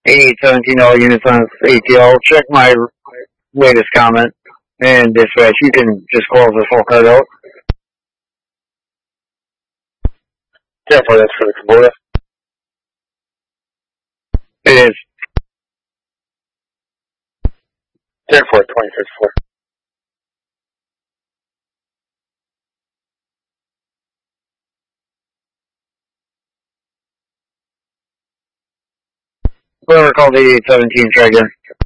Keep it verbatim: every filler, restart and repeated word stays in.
eighty-eight seventeen, all units on A T L. Check my latest comment. And dispatch, you can just close this whole cut out. ten four, that's for the Kubota. It is. ten four, twenty-six four. Whoever called eighty-eight seventeen, try again.